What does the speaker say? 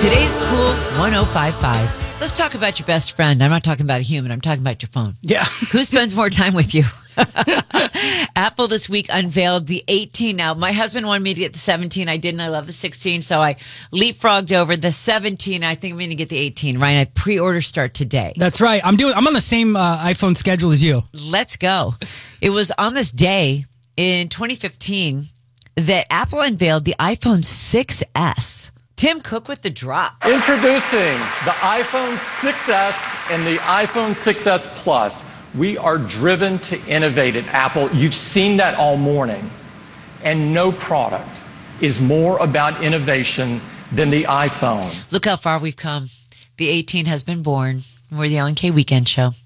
Today's Cool 1055. Let's talk about your best friend. I'm not talking about a human. I'm talking about your phone. Yeah. Who spends more time with you? Apple this week unveiled the 18. Now, my husband wanted me to get the 17. I didn't. I love the 16. So I leapfrogged over the 17. I think I'm going to get the 18. Ryan, I pre-order start today. That's right. I'm on the same iPhone schedule as you. Let's go. It was on this day in 2015 that Apple unveiled the iPhone 6S. Tim Cook with the drop. Introducing the iPhone 6S and the iPhone 6S Plus. We are driven to innovate at Apple. You've seen that all morning. And no product is more about innovation than the iPhone. Look how far we've come. The 18 has been born. We're the Ellen K Weekend Show.